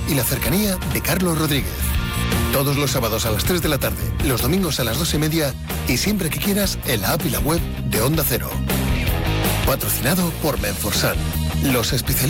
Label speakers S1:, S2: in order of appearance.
S1: y la cercanía de Carlos Rodríguez. Todos los sábados a las 3 de la tarde, los domingos a las 2:30 y siempre que quieras en la app y la web de Onda Cero. Patrocinado por Menforsan, los especialistas